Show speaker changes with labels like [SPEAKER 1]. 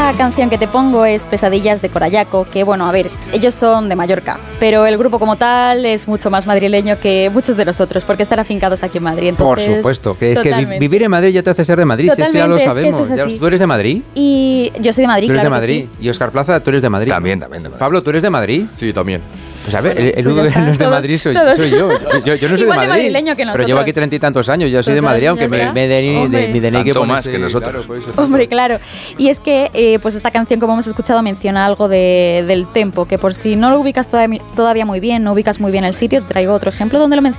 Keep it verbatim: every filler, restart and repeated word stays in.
[SPEAKER 1] Esta canción que te pongo es Pesadillas de Corallaco, que bueno, a ver, ellos son de Mallorca, pero el grupo como tal es mucho más madrileño que muchos de nosotros, porque están afincados aquí en Madrid. Entonces,
[SPEAKER 2] por supuesto, que es
[SPEAKER 1] totalmente.
[SPEAKER 2] que vivir en Madrid ya te hace ser de Madrid, si es que ya lo sabemos.
[SPEAKER 1] Es que eso es así.
[SPEAKER 2] Ya, ¿tú eres de Madrid?
[SPEAKER 1] Y yo soy de Madrid,
[SPEAKER 2] Tú eres
[SPEAKER 1] claro
[SPEAKER 2] de Madrid.
[SPEAKER 1] que sí.
[SPEAKER 2] Y Óscar Plaza, tú eres de Madrid.
[SPEAKER 3] También, también de Madrid.
[SPEAKER 2] Pablo, ¿tú eres de Madrid?
[SPEAKER 4] Sí, también.
[SPEAKER 2] Pues a ver, el, el
[SPEAKER 1] Pues
[SPEAKER 2] único
[SPEAKER 1] ya
[SPEAKER 2] que no es de
[SPEAKER 1] todos,
[SPEAKER 2] Madrid soy,
[SPEAKER 1] todos.
[SPEAKER 2] soy yo. yo. Yo no soy
[SPEAKER 1] Igual
[SPEAKER 2] de
[SPEAKER 1] de
[SPEAKER 2] Madrid,
[SPEAKER 1] madrileño que
[SPEAKER 2] pero
[SPEAKER 1] nosotros.
[SPEAKER 2] llevo aquí treinta y tantos años. Yo soy de
[SPEAKER 1] Total,
[SPEAKER 2] Madrid, aunque
[SPEAKER 1] ya
[SPEAKER 2] me,
[SPEAKER 1] está.
[SPEAKER 2] me, de, de, mi D N I que
[SPEAKER 3] Tanto
[SPEAKER 2] pone
[SPEAKER 3] más que nosotros.
[SPEAKER 2] Claro, por eso,
[SPEAKER 1] Hombre, claro. Y es que eh, pues esta canción, como hemos escuchado, menciona algo de, del tempo, que por si no lo ubicas todavía, todavía muy bien, no ubicas muy bien el sitio, te traigo otro ejemplo donde lo menciona.